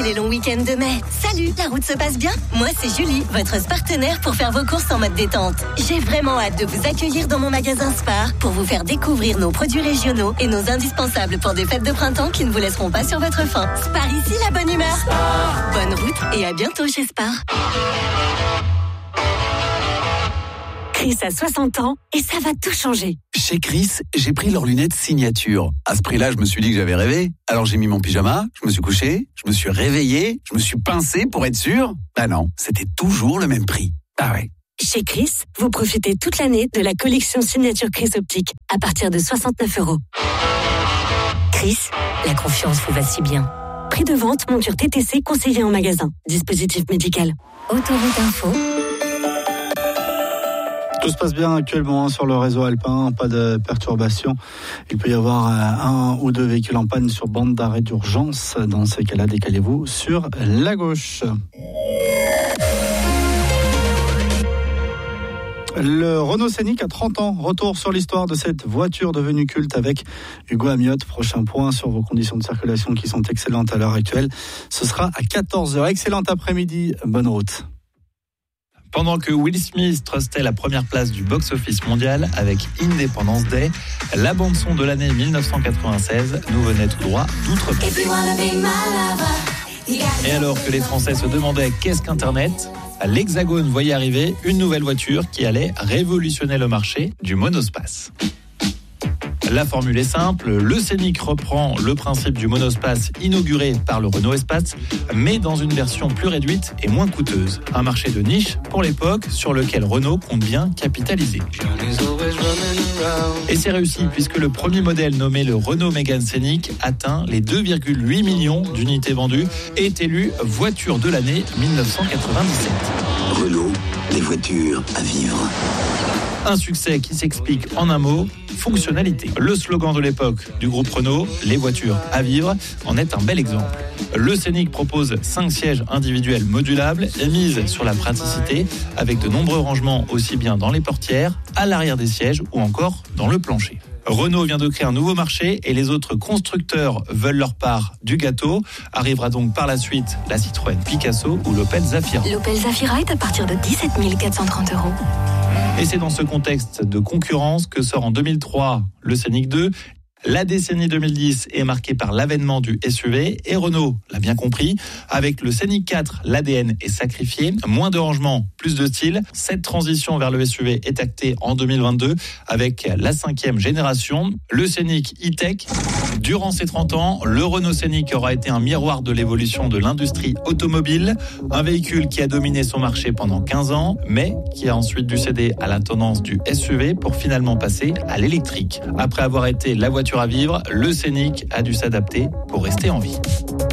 les longs week-ends de mai. Salut, la route se passe bien? Moi, c'est Julie, votre partenaire pour faire vos courses en mode détente. J'ai vraiment hâte de vous accueillir dans mon magasin Spar pour vous faire découvrir nos produits régionaux et nos indispensables pour des fêtes de printemps qui ne vous laisseront pas sur votre faim. Spar ici, la bonne humeur. Spar. Bonne route et à bientôt chez Spar. Chris a 60 ans et ça va tout changer. Chez Chris, j'ai pris leurs lunettes signature. À ce prix-là, je me suis dit que j'avais rêvé. Alors j'ai mis mon pyjama, je me suis couché, je me suis réveillé, je me suis pincé pour être sûr. Bah non, c'était toujours le même prix. Ah ouais. Chez Chris, vous profitez toute l'année de la collection signature Chris Optique à partir de 69 €. Chris, la confiance vous va si bien. Prix de vente, monture TTC conseillé en magasin. Dispositif médical. Autoroute Info. Tout se passe bien actuellement sur le réseau alpin, pas de perturbations. Il peut y avoir un ou deux véhicules en panne sur bande d'arrêt d'urgence. Dans ces cas-là, décalez-vous sur la gauche. Le Renault Scénic a 30 ans. Retour sur l'histoire de cette voiture devenue culte avec Hugo Amiotte. Prochain point sur vos conditions de circulation qui sont excellentes à l'heure actuelle. Ce sera à 14h. Excellente après-midi. Bonne route. Pendant que Will Smith trustait la première place du box-office mondial avec Independence Day, la bande-son de l'année 1996 nous venait tout droit d'outre-Manche. Et alors que les Français se demandaient qu'est-ce qu'Internet, l'Hexagone voyait arriver une nouvelle voiture qui allait révolutionner le marché du monospace. La formule est simple, le Scénic reprend le principe du monospace inauguré par le Renault Espace, mais dans une version plus réduite et moins coûteuse. Un marché de niche pour l'époque sur lequel Renault compte bien capitaliser. Et c'est réussi puisque le premier modèle nommé le Renault Mégane Scénic atteint les 2,8 millions d'unités vendues et est élu voiture de l'année 1997. Renault, les voitures à vivre. Un succès qui s'explique en un mot, fonctionnalité. Le slogan de l'époque du groupe Renault, les voitures à vivre, en est un bel exemple. Le Scénic propose 5 sièges individuels modulables et mise sur la praticité avec de nombreux rangements aussi bien dans les portières, à l'arrière des sièges ou encore dans le plancher. Renault vient de créer un nouveau marché et les autres constructeurs veulent leur part du gâteau. Arrivera donc par la suite la Citroën Picasso ou l'Opel Zafira. L'Opel Zafira est à partir de 17 430 €. Et c'est dans ce contexte de concurrence que sort en 2003 le Scénic 2. La décennie 2010 est marquée par l'avènement du SUV et Renault l'a bien compris. Avec le Scénic 4, l'ADN est sacrifié. Moins de rangement, plus de style. Cette transition vers le SUV est actée en 2022 avec la 5e génération, le Scénic E-Tech. Durant ces 30 ans, le Renault Scénic aura été un miroir de l'évolution de l'industrie automobile. Un véhicule qui a dominé son marché pendant 15 ans, mais qui a ensuite dû céder à la tendance du SUV pour finalement passer à l'électrique. Après avoir été la voiture à vivre, le Scénic a dû s'adapter pour rester en vie.